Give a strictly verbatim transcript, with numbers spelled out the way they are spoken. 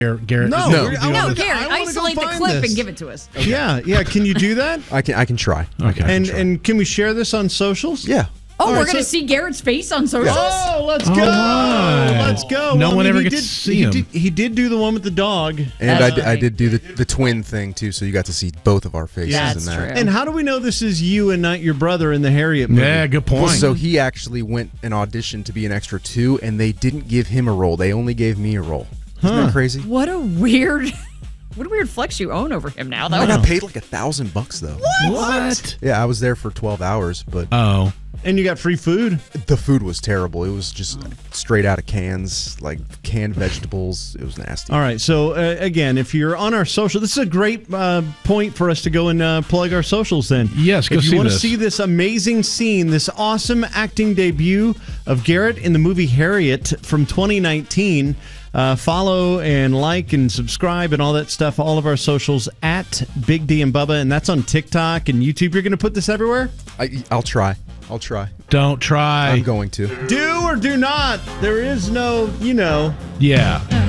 Garrett. No, No, we're- I No, wanna go- Garrett, I wanna go isolate the find clip this. and give it to us. Yeah, yeah. Can you do that? I can I can try. Okay. And and can we share this on socials? Yeah. Oh, All we're right, going to so- see Garrett's face on socials? Oh, let's Oh, go! my. Let's go. No Well, I one mean, ever he gets did, to see he him. Did, he did do the one with the dog. And That's I did, I right. did do the, the twin thing, too, so you got to see both of our faces That's in that. true. And how do we know this is you and not your brother in the Harriet movie? Yeah, good point. Well, so he actually went and auditioned to be an extra, too, and they didn't give him a role. They only gave me a role. Isn't Huh. that crazy? What a weird... What a weird flex you own over him now, I though. got paid like a thousand bucks, though. What? Yeah, I was there for twelve hours, but Oh. And you got free food? the food was terrible. It was just straight out of cans, like canned vegetables. It was nasty. All right. So, uh, again, if you're on our social, this is a great uh, point for us to go and uh, plug our socials then. Yes, go If you see want to this. see this amazing scene, this awesome acting debut of Garrett in the movie Harriet from twenty nineteen, uh, follow and like and subscribe and all that stuff. All of our socials at Big D and Bubba, and that's on TikTok and YouTube. You're going to put this everywhere? I, I'll try. I'll try. Don't try. I'm going to. Do or do not. There is no, you know. Yeah.